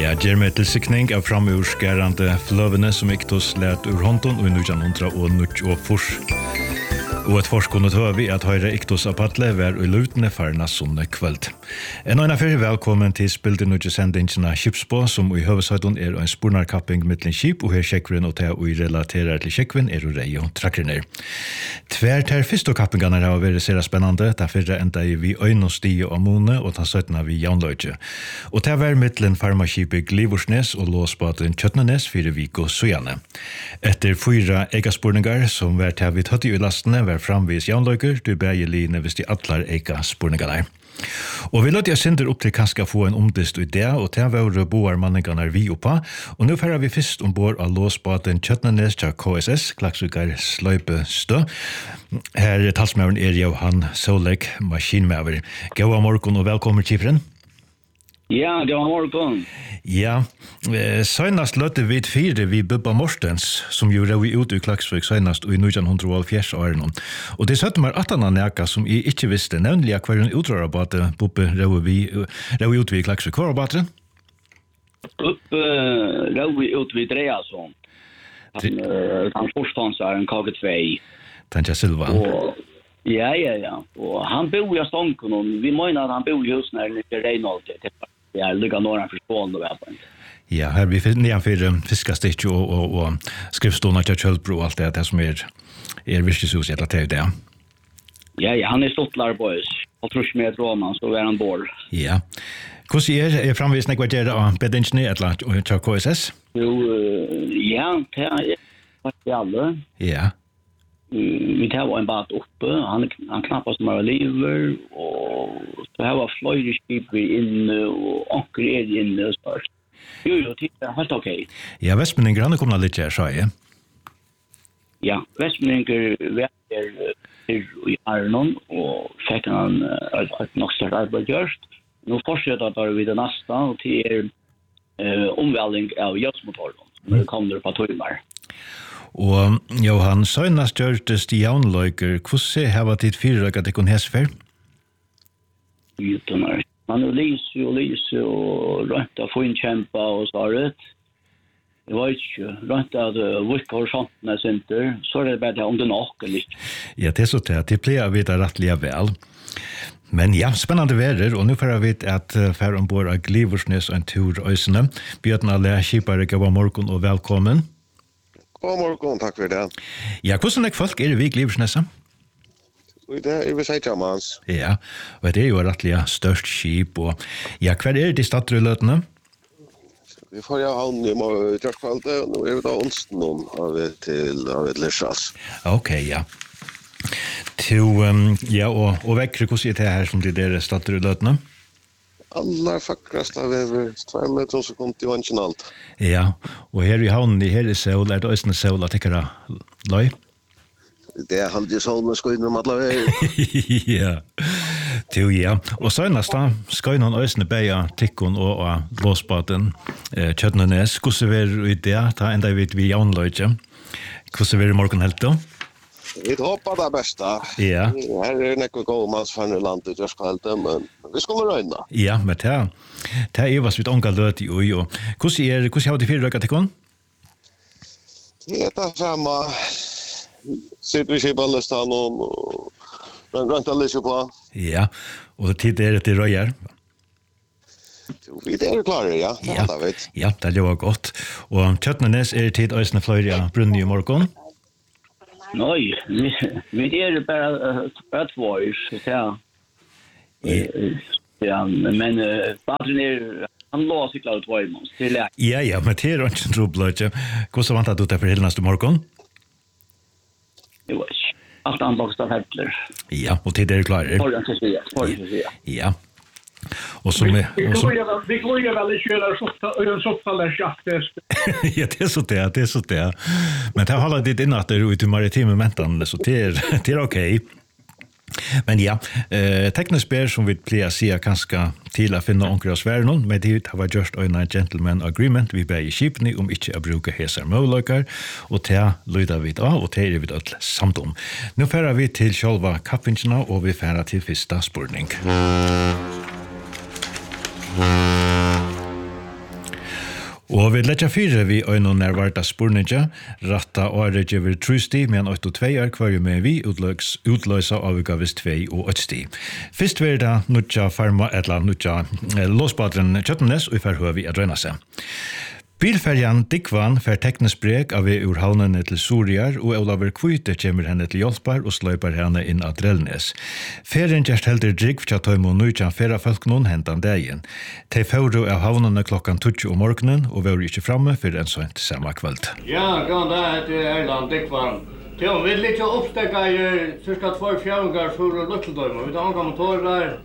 Ja, ger meg til sikning av framurskærende fløvene som Iktos lært ur hånden og i 1904. Og et forskunnet høvi at høyre Iktos Apatle var i lutene farna sånne kveld. En øyne fyrir velkommen til spildet nødje sendingen av Kipsbå, som i høvesøyden en spurnarkapping mittlen kip, og her sjekkvren og til å relaterer til sjekkven rei og trakkerner. Tvært her første kappingene har vært sere spennende, derfor enda vi øyne stige og mone, og ta søytene vi jaunløyge. Og til var mittlen farmakipet Glivorsnes og låsbaten Kjøtnenes 4 vik og søjane. Etter 4 egaspurningar som var til vi tatt i lastene, var framvis jaunløyger, du bæger line hvis de atler egaspurningarne. Og vi låter jeg synder opp til kanskje få en omdist idé, og til våre boarmanningene vi oppa, og nå fører vi først ombord av låsbaten Kjøtnenes til KSS, Klaksvikar Sløype Stø. Her talsmøveren Johan Solek, maskinmøver. God morgen og velkommen, Kifren. Ja, god morgen. Ja, senast løtte vi 4 vi Bubba Morstens, som jo rau ut i Klaksvik senast i 1904 årene. Og det søtte meg 18 næka som jeg ikke visste, nemlig hver en utrarabate Bubba rau ut i Klaksvik. Hva var baten? Bubba rau ut i Dreasson. Han forstansar en KG2. Tanja Silva. Ja. Og han bor i Stonken, og vi mener at han bor i husen her litt Reinhold. Ja, lukka några förstående väpen. Ja, här vi nedanför fiskasticka och skrivstående till Kjølbro och allt det som virkeshus eller till det. Ja, han stottlar boys. Och tror med ett roman så är han bor. Ja. Hur är framvisning vad gör det bedingene eller till KSS? Jo, ja, det är alla. Ja. Vi tar en bat uppe, han knappast några liver, och så här var flöjderskip inne, och anker inne och så. Jo, titta, helt okej. Ja, Vestmenninger, han kommer lite här, sa jag. Ja, Vestmenninger var i Arnon, och fick han ett nog stort arbete gjort. Nu fortsätter vi det nästa, och till omväldning av gödsmotorn, när det kommer på timmar. Og Johan, søgnast gjørtes de jaunløyker. Hvordan har tid fyrrøk at det kunne hese før? Man lyser og rønt av finkjempa og svaret. Jeg vet ikke, rønt av virka og sjantene sinter, så det bare om det nok litt. Ja, det så til. Det pleier vi da rettelig vel. Men ja, spennende verer, og nå får vi at fær ombord av Glivorsnes og en tur øysene. Bjørn alle kjipare, god morgen og velkommen. God morgen, takk for det. Ja, hvordan folk vi Glivorsnesa? Det vi sier tjammans. Ja, og det jo rettelig størst skip, og ja, hver de stater i løtene? Vi får havn i tørskvalget, og nå vi da onsden av et Lishas. Ok, ja. Ja, og vekkere, hvordan det her som de stater i løtene? Alla fackrast av över 2 meter så kom till vanchen allt. Ja, och här i havnen här i sol är det ösna sol att tycka löj. Det är halvt sol med skoin alla vägar. Ja. Ja. Och så nästa skoin hon ösna beja tickon och låsbaten Kjøtnenes. Hur ver ut det? Ta ända vi jaunløyge. Hur ver morgon helt då? Vi hoppas det bästa. Ja. Här är det något mans från landet jag ska helt men vi ska röna. Ja, men det är vad vi onka löt i och hur har det för röka till kon? Det är samma sitter vi i ballastan och rent alldeles på. Ja. Och tid är det röjar. Vi är klara, ja. Det vet. Ja, det var gott. Och Kjøtnenes tid ösna flöjda brunni i morgon. Nej, vi är bara 2 så ja, men patron han lås cyklar 2 månader till. Ja, men det är inte trubbel. Hur vant att du tar för hela nästa morgon? Jo, allt anbakst av häppler. Ja, och till det är klar. Ja. Och som vi går ju väl köra softa där schaftet. Ja, det är så det. Men det har hållit dit innan att det är ute i maritima mentan så det är okej. Men ja, teknisk ber som vi pleier sier kanskje til å finne onker av sværen, men det har vært gjort en gentleman agreement vi ber i skipene om ikke å bruke heser måløkker, og det lyder vi da, og det vi da samt om. Nå fører vi til selve kappingene, og vi fører til første spurning. Og vi letja fire vi øyne nærvarta spurninga, ratta året gjør 3 sti, men 8 og 2 hver med vi utløsa avgavis 2 og 1 sti. Fyrst vil det nutja farma, eller nutja låsbadren Kjøttenes, og vi får høre vi at røyna seg. Bilferjan Dikvan fer teknisk brek av ur havnene til Suriar, og Olaver Kvite kommer henne til hjelpar og sløyper henne inn av Drellnes. Ferien gjerst heldur drikv tja tøym og nujjan ferafolk noen hentan dagen. De fører av havnene klokkan 20 om morgenen, og var ikke framme for en sånt samme kveld. Ja, god dag, det er Erland Dikvan. Vi vil litt oppstekka i cirka 2 fjärungar for Lutteldøyma. Vi tar anka motorer,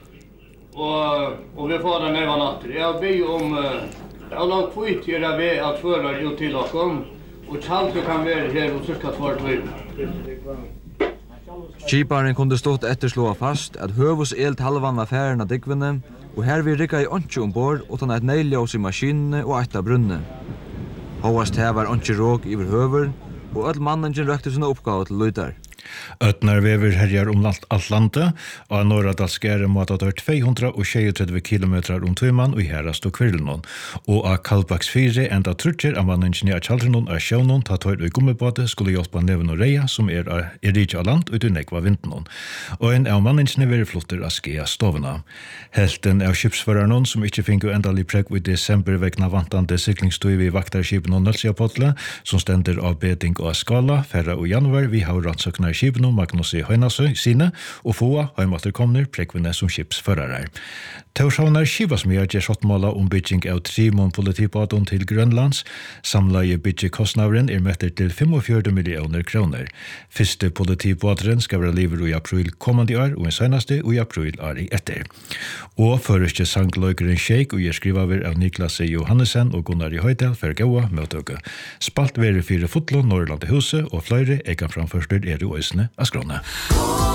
og vi får den neva natter. Jeg ber om alla kvitt är vi att föra ut till oss och Chalke kan vara här och cirka 2 timmar. Skiparen kunde stått etterslå fast at høvus eld halvan av færen av Dikvene, og her vi rikka i åndsje ombord utan et nøyljås i maskinene og eit av brunne. Håvast her var åndsje råk iver høver, og all mannengen røkte sine oppgave til lydar. Øtnar vever herjar alt landet, og Norradalskere måtte ha 233 kilometer om tøyman og i herast og kvirlenon. Og av Kalbaks 4 enda trutjer av mannengen av Kjaldrenon av sjøvnon ta tøyr og gummibåte skulle hjelpa Neven og Reia, som er rikja av land ut i nekva vintenon. Og en av mannengen vever flotter av skea stovena. Helten av skipsførernon, som ikke fikk endelig preg i desember vekna vantande siklingstøy vi vaktarskipen og Nølsiapotle, som stender av beding og skala, færre og januar vi har rannsøknar skipene Magnus i Høynasøy sine, og få heimaterkomner prekvene som skipsførere. Torshavnar skivasmia gjør sottmåla om bygging av 3 politibåten til Grønlands. Samleie byggekostnaderen møtter til 45 millioner kroner. Første politibåten skal være livet i april kommende år, og en seneste i april i etter. Og føreste sangløykeren Sheik og skriver av Niklas Johannesen og Gunnar i Høydal for gåa møtøke. Spalt være 4 fotlo Norrland i huset, og flere kan framførster i øysene av skrone.